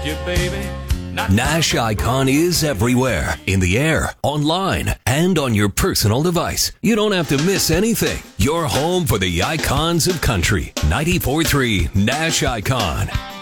you, baby. Nash Icon is everywhere, in the air, online, and on your personal device. You don't have to miss anything. You're home for the icons of country. 94.3 Nash Icon.